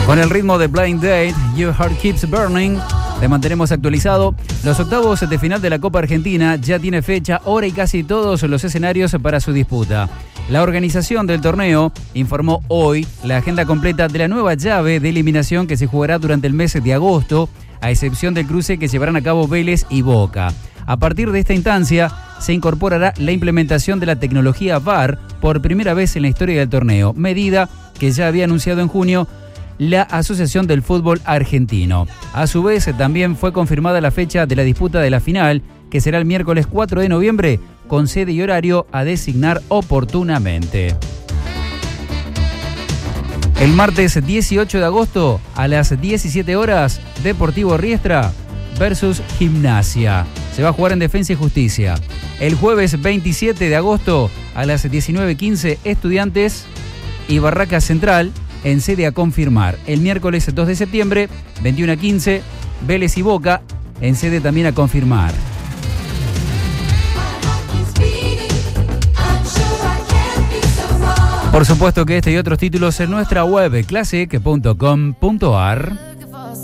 Con el ritmo de Blind Date, Your Heart Keeps Burning, te mantenemos actualizado. Los octavos de final de la Copa Argentina ya tiene fecha, hora y casi todos los escenarios para su disputa. La organización del torneo informó hoy la agenda completa de la nueva llave de eliminación que se jugará durante el mes de agosto, a excepción del cruce que llevarán a cabo Vélez y Boca. A partir de esta instancia, se incorporará la implementación de la tecnología VAR por primera vez en la historia del torneo, medida que ya había anunciado en junio la Asociación del Fútbol Argentino. A su vez, también fue confirmada la fecha de la disputa de la final, que será el miércoles 4 de noviembre, con sede y horario a designar oportunamente. El martes 18 de agosto, a las 17 horas, Deportivo Riestra versus Gimnasia. Se va a jugar en Defensa y Justicia. El jueves 27 de agosto, a las 19:15, Estudiantes y Barraca Central, en sede a confirmar. El miércoles 2 de septiembre, 21:15, Vélez y Boca, en sede también a confirmar. Por supuesto que este y otros títulos en nuestra web, classic.com.ar.